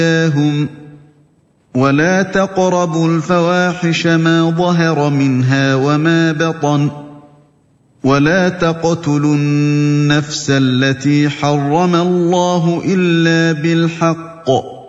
إياهم ولا تقربوا الفواحش ما ظهر منها وما بطن ولا تقتلوا النفس التي حرم الله إلا بالحق